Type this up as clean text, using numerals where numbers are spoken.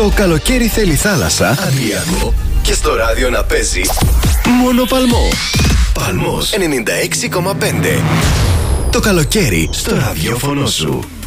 Το καλοκαίρι θέλει θάλασσα, Αντριακό, και στο ράδιο να παίζει μόνο Παλμό. Παλμός 96,5. Το καλοκαίρι στο ραδιόφωνο σου.